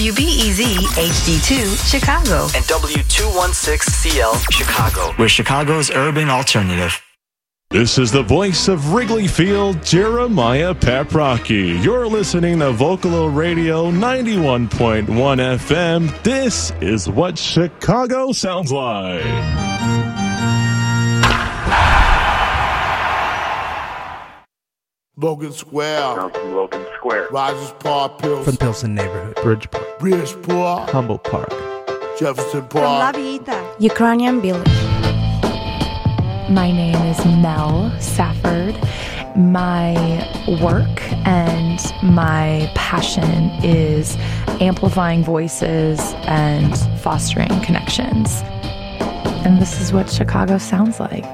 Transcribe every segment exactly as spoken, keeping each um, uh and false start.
W B E Z H D two Chicago and W two sixteen C L Chicago. We're Chicago's urban alternative. This is the voice of Wrigley Field, Jeremiah Paprocki. You're listening to Vocalo Radio ninety-one point one F M. This is what Chicago sounds like. Logan Square. I'm from Logan Square. Rogers Park, Pills. From Pilsen neighborhood. Bridgeport. Bridgeport. Humboldt Park. Jefferson From La Park. Villita. Ukrainian Village. My name is Mel Safford. My work and my passion is amplifying voices and fostering connections. And this is what Chicago sounds like.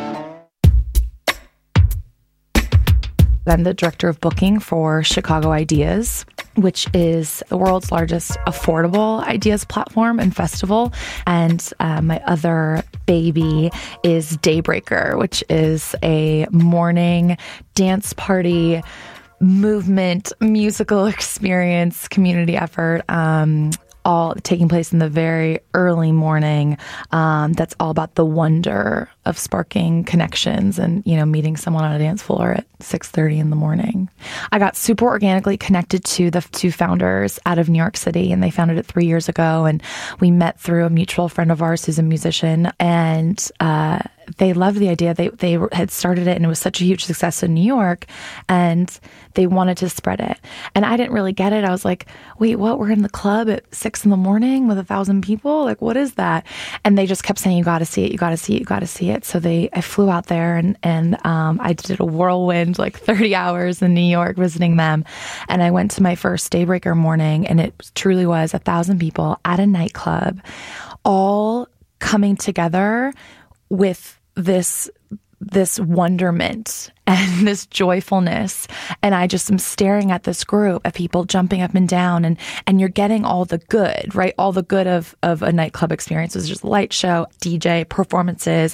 I'm the director of booking for Chicago Ideas, which is the world's largest affordable ideas platform and festival. And uh, my other baby is Daybreaker, which is a morning dance party, movement, musical experience, community effort, um, all taking place in the very early morning. Um, that's all about the wonder of sparking connections and, you know, meeting someone on a dance floor at six thirty in the morning. I got super organically connected to the two founders out of New York City, and they founded it three years ago. And we met through a mutual friend of ours who's a musician, and uh, they loved the idea. They they had started it, and it was such a huge success in New York, and they wanted to spread it. And I didn't really get it. I was like, wait, what? We're in the club at six in the morning with a thousand people? Like, what is that? And they just kept saying, you got to see it, you got to see it, you got to see it. So they, I flew out there, and, and um, I did a whirlwind, like thirty hours in New York visiting them. And I went to my first Daybreaker morning, and it truly was a thousand people at a nightclub, all coming together with this this wonderment and this joyfulness. And I just am staring at this group of people jumping up and down, and and you're getting all the good, right? All the good of of a nightclub experience. It was just light show, D J, performances,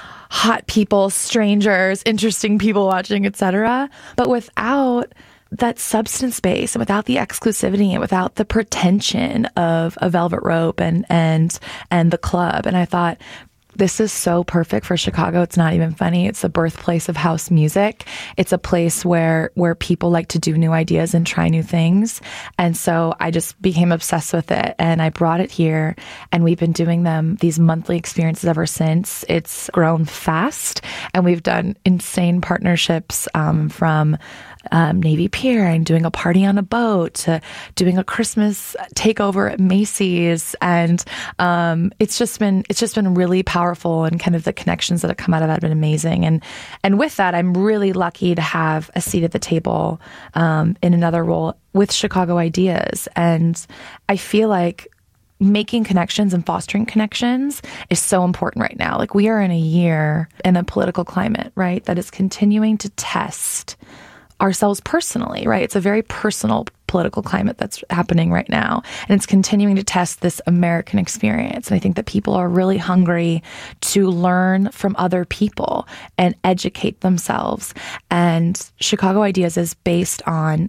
hot people, strangers, interesting people watching, et cetera. But without that substance base, and without the exclusivity, and without the pretension of a velvet rope and and and the club. And I thought, this is so perfect for Chicago. It's not even funny. It's the birthplace of house music. It's a place where where people like to do new ideas and try new things. And so I just became obsessed with it, and I brought it here, and we've been doing them, these monthly experiences, ever since. It's grown fast, and we've done insane partnerships um, from Um, Navy Pier and doing a party on a boat to doing a Christmas takeover at Macy's. And um, it's just been it's just been really powerful, and kind of the connections that have come out of that have been amazing. And and with that, I'm really lucky to have a seat at the table um, in another role with Chicago Ideas. And I feel like making connections and fostering connections is so important right now. Like, we are in a year in a political climate, right, that is continuing to test ourselves personally, right? It's a very personal political climate that's happening right now. And it's continuing to test this American experience. And I think that people are really hungry to learn from other people and educate themselves. And Chicago Ideas is based on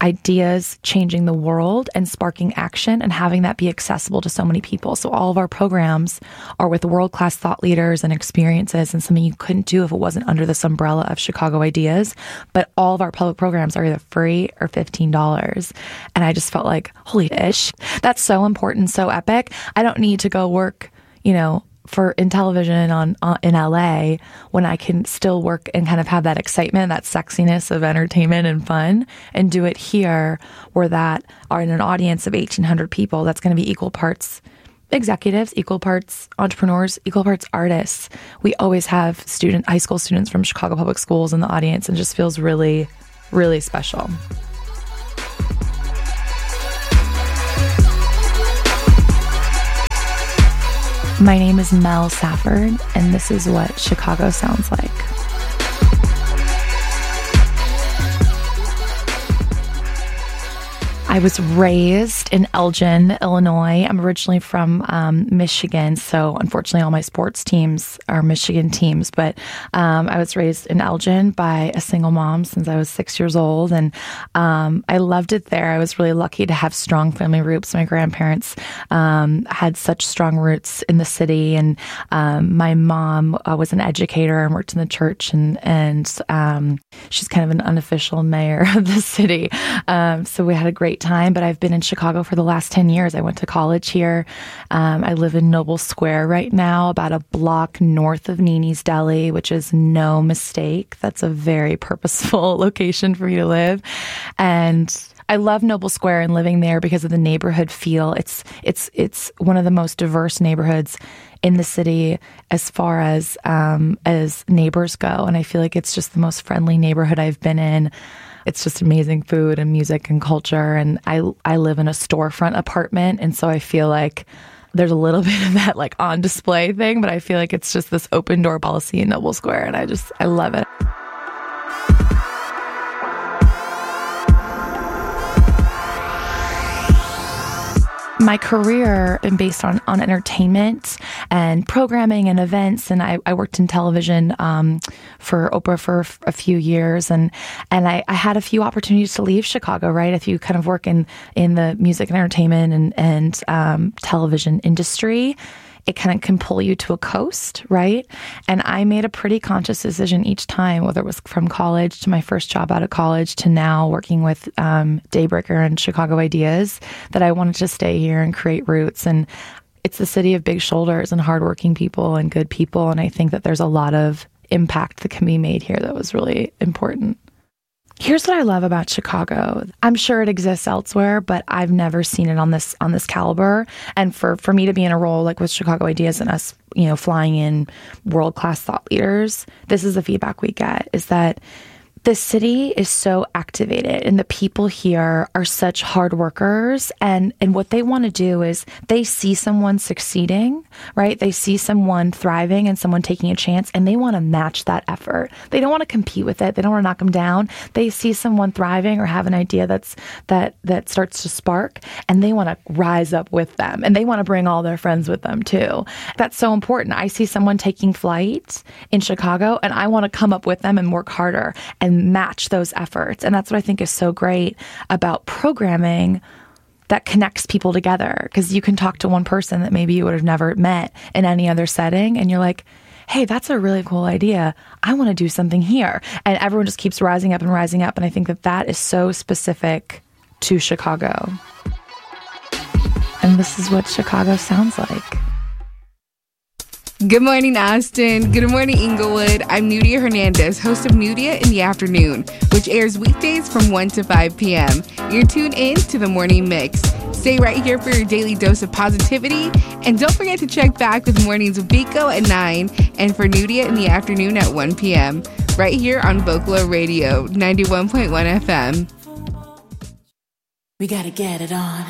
ideas changing the world and sparking action and having that be accessible to so many people. So all of our programs are with world-class thought leaders and experiences, and something you couldn't do if it wasn't under this umbrella of Chicago Ideas. But all of our public programs are either free or fifteen dollars. And I just felt like, holy ish, that's so important, so epic. I don't need to go work, you know, for in television on uh, in L A when I can still work and kind of have that excitement, that sexiness of entertainment and fun, and do it here, where that are in an audience of eighteen hundred people. That's going to be equal parts executives, equal parts entrepreneurs, equal parts artists. We always have student high school students from Chicago Public Schools in the audience, and just feels really, really special. My name is Mel Safford, and this is what Chicago sounds like. I was raised in Elgin, Illinois. I'm originally from um, Michigan, so unfortunately all my sports teams are Michigan teams, but um, I was raised in Elgin by a single mom since I was six years old, and um, I loved it there. I was really lucky to have strong family roots. My grandparents um, had such strong roots in the city, and um, my mom uh, was an educator and worked in the church, and, and um, she's kind of an unofficial mayor of the city, um, so we had a great time. But I've been in Chicago for the last ten years. I went to college here. Um, I live in Noble Square right now, about a block north of Nini's Deli, which is no mistake. That's a very purposeful location for me to live. And I love Noble Square and living there because of the neighborhood feel. It's it's it's one of the most diverse neighborhoods in the city as far as um, as neighbors go. And I feel like it's just the most friendly neighborhood I've been in. It's just amazing food and music and culture. And I I live in a storefront apartment. And so I feel like there's a little bit of that like on display thing, but I feel like it's just this open door policy in Noble Square. And I just, I love it. My career been based on, on entertainment and programming and events, and I, I worked in television um, for Oprah for a few years, and and I, I had a few opportunities to leave Chicago. Right, if you kind of work in in the music and entertainment and and um, television industry, it kind of can pull you to a coast, right? And I made a pretty conscious decision each time, whether it was from college to my first job out of college to now working with um, Daybreaker and Chicago Ideas, that I wanted to stay here and create roots. And it's the city of big shoulders and hardworking people and good people. And I think that there's a lot of impact that can be made here that was really important. Here's what I love about Chicago. I'm sure it exists elsewhere, but I've never seen it on this on this caliber. And for, for me to be in a role like with Chicago Ideas and us, you know, flying in world-class thought leaders, this is the feedback we get, is that the city is so activated and the people here are such hard workers, and, and what they want to do is they see someone succeeding, right? They see someone thriving and someone taking a chance, and they want to match that effort. They don't want to compete with it. They don't want to knock them down. They see someone thriving or have an idea that's that that starts to spark, and they want to rise up with them, and they want to bring all their friends with them too. That's so important. I see someone taking flight in Chicago, and I want to come up with them and work harder and match those efforts. And that's what I think is so great about programming that connects people together, because you can talk to one person that maybe you would have never met in any other setting, and you're like, hey, that's a really cool idea. I want to do something here. And everyone just keeps rising up and rising up. And I think that that is so specific to Chicago. And this is what Chicago sounds like. Good morning, Austin. Good morning, Inglewood. I'm Nudia Hernandez, host of Nudia in the Afternoon, which airs weekdays from one to five p.m. You're tuned in to the Morning Mix. Stay right here for your daily dose of positivity. And don't forget to check back with Mornings with Biko at nine and for Nudia in the Afternoon at one p.m. right here on Vocalo Radio, ninety-one point one F M. We gotta get it on.